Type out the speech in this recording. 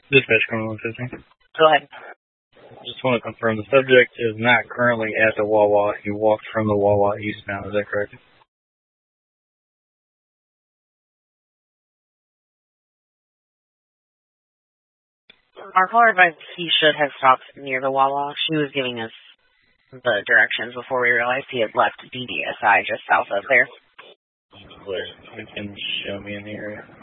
Dispatch Criminal 15. Go ahead. Just want to confirm the subject is not currently at the Wawa. He walked from the Wawa eastbound. Is that correct? Our caller advised he should have stopped near the Wawa. She was giving us the directions before we realized he had left DDSI just south of there. Where you can show me in the area.